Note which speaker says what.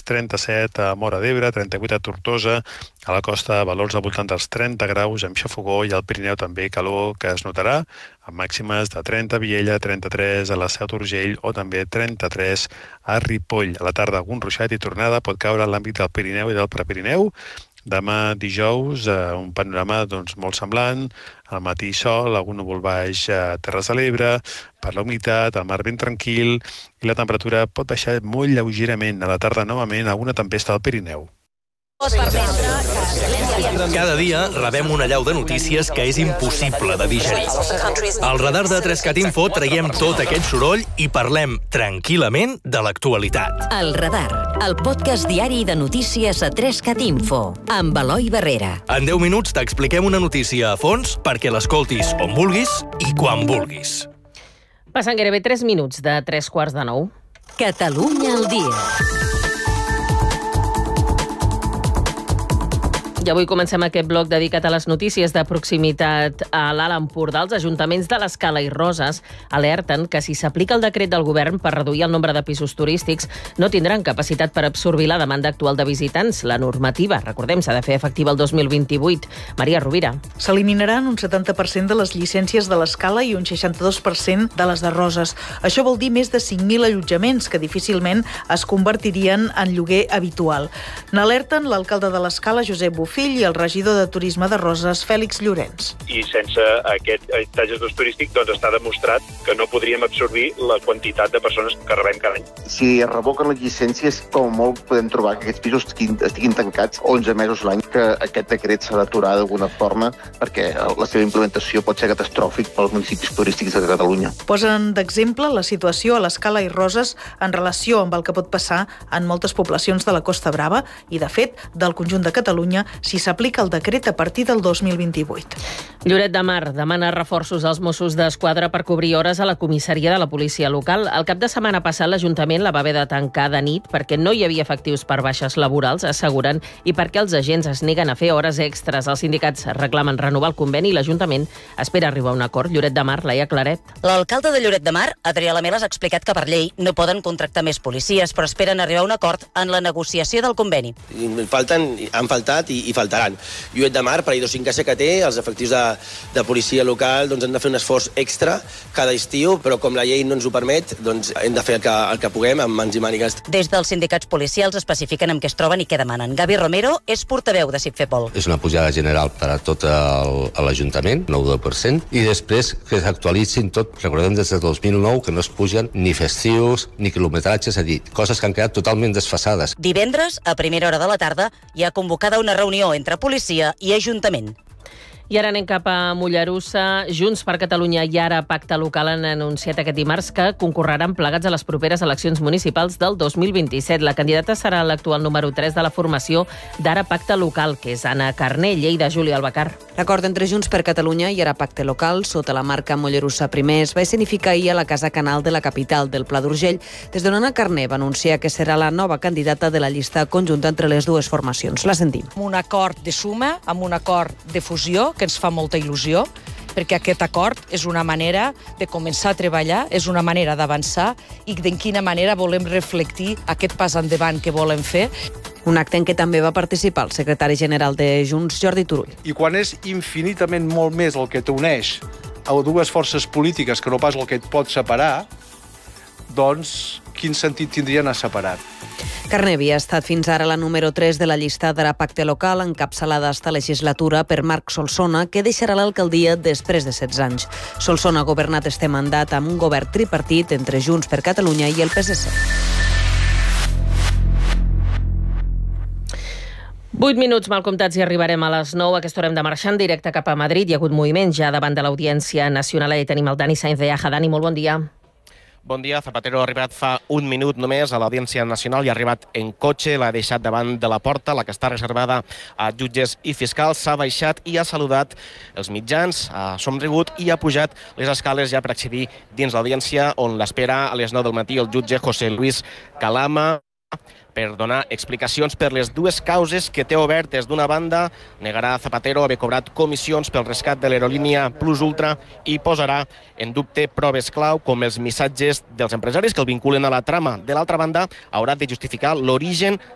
Speaker 1: 37 a Móra d'Ebre, 38 a Tortosa, a la costa valors al voltant dels 30 graus, amb xafogó, i al Pirineu també calor que es notarà, amb màximes de 30 a Viella, 33 a la Seu d'Urgell o també 33 a Ripoll. A la tarda algun ruixat i tornada pot caure a l'àmbit del Pirineu i del Prepirineu. Demà dijous, un panorama molt semblant, al matí sol, algun núvol baix a Terres de l'Ebre, per la humitat, el mar ben tranquil, i la temperatura pot baixar molt lleugerament. A la tarda, novament, alguna tempesta al Pirineu.
Speaker 2: Cada dia rebem una allau de notícies que és impossible de digerir. Al radar de 3CAT Info traiem tot aquest soroll i parlem tranquil·lament de l'actualitat.
Speaker 3: El Radar, el podcast diari de notícies a 3CAT Info, amb Eloi Barrera.
Speaker 2: En 10 minuts t'expliquem una notícia a fons perquè l'escoltis on vulguis i quan vulguis.
Speaker 4: Passen gairebé 3 minuts de 3:45.
Speaker 3: Catalunya al dia.
Speaker 4: I avui comencem aquest bloc dedicat a les notícies de proximitat a l'Alt Empordà. Els ajuntaments de l'Escala i Roses alerten que si s'aplica el decret del govern per reduir el nombre de pisos turístics no tindran capacitat per absorbir la demanda actual de visitants. La normativa, recordem, s'ha de fer efectiva el 2028. Maria Rovira.
Speaker 5: S'eliminaran un 70% de les llicències de l'Escala i un 62% de les de Roses. Això vol dir més de 5.000 allotjaments que difícilment es convertirien en lloguer habitual. N'alerten l'alcalde de l'Escala, Josep Bufill, i el regidor de Turisme de Roses, Fèlix Llorenç.
Speaker 6: I sense aquest habitatge d'ús turístic està demostrat que no podríem absorbir la quantitat de persones que rebem cada any.
Speaker 7: Si es revoquen les llicències, com molt podem trobar que aquests pisos estiguin tancats 11 mesos l'any, que aquest decret s'ha d'aturar d'alguna forma perquè la seva implementació pot ser catastròfic pels municipis turístics de Catalunya.
Speaker 5: Posen d'exemple la situació a l'Escala i Roses en relació amb el que pot passar en moltes poblacions de la Costa Brava i, de fet, del conjunt de Catalunya, si s'aplica el decret a partir del 2028.
Speaker 4: Lloret de Mar demana reforços als Mossos d'Esquadra per cobrir hores a la comissaria de la policia local. El cap de setmana passat l'Ajuntament la va haver de tancar de nit perquè no hi havia efectius per baixes laborals, asseguren, i perquè els agents es neguen a fer hores extres. Els sindicats reclamen renovar el conveni i l'Ajuntament espera arribar a un acord. Lloret de Mar, Laia Claret.
Speaker 8: L'alcalde de Lloret de Mar, Adrià Lamelas, ha explicat que per llei no poden contractar més policies, però esperen arribar a un acord en la negociació del conveni.
Speaker 9: Han faltat i faltaran. Lloret de Mar, per la idiosincràsia que té, els efectius de policia local han de fer un esforç extra cada estiu, però com la llei no ens ho permet, hem de fer el que puguem amb mans i mànigues.
Speaker 8: Des dels sindicats policials especifiquen amb què es troben i què demanen. Gavi Romero és portaveu de CIFEPOL.
Speaker 10: És una pujada general per a tot l'Ajuntament, 9%, i després que s'actualitzin tot. Recordem des de 2009 que no es pugen ni festius ni quilometratges, és a dir, coses que han quedat totalment desfasades.
Speaker 8: Divendres, a primera hora de la tarda, hi ha convocada una reunió entre policia i Ajuntament.
Speaker 4: I ara anem cap a Mollerussa. Junts per Catalunya i Ara Pacte Local han anunciat aquest dimarts que concorreran plegats a les properes eleccions municipals del 2027. La candidata serà l'actual número 3 de la formació d'Ara Pacte Local, que és Anna Carné, Lleida, Júlia Albacar.
Speaker 11: L'acord entre Junts per Catalunya i Ara Pacte Local, sota la marca Mollerussa Primer, es va escenificar ahir a la Casa Canal de la capital del Pla d'Urgell, des d'on Anna Carné va anunciar que serà la nova candidata de la llista conjunta entre les dues formacions. La sentim.
Speaker 12: Amb un acord de suma, amb un acord de fusió, que ens fa molta il·lusió, perquè aquest acord és una manera de començar a treballar, és una manera d'avançar i de quina manera volem reflectir aquest pas endavant que volem fer.
Speaker 11: Un acte en què també va participar el secretari general de Junts, Jordi Turull.
Speaker 13: I quan és infinitament molt més el que t'uneix a dues forces polítiques que no pas el que et pot separar, doncs quin sentit tindria anar separat?
Speaker 11: Carné havia estat fins ara la número 3 de la llista d'Ara Pacte Local, encapçalada esta legislatura per Marc Solsona, que deixarà l'alcaldia després de 16 anys. Solsona ha governat este mandat amb un govern tripartit entre Junts per Catalunya i el PSC.
Speaker 4: 8 minuts mal comptats i arribarem a les 9. A aquesta hora hem de marxar en directe cap a Madrid. Hi ha hagut moviment ja davant de l'Audiència Nacional. Allà tenim el Dani Sainz de Aja. Dani, molt bon dia.
Speaker 14: Bon dia. Zapatero ha arribat fa un minut només a l'Audiència Nacional i ha arribat en cotxe, l'ha deixat davant de la porta, la que està reservada a jutges i fiscals. S'ha baixat i ha saludat els mitjans, ha somrigut i ha pujat les escales ja per accedir dins l'audiència, on l'espera a les 9 del matí el jutge José Luis Calama per donar explicacions per les dues causes que té obertes. D'una banda, negarà a Zapatero haver cobrat comissions pel rescat de l'aerolínia Plus Ultra i posarà en dubte proves clau com els missatges dels empresaris que el vinculen a la trama. De l'altra banda, haurà de justificar l'origen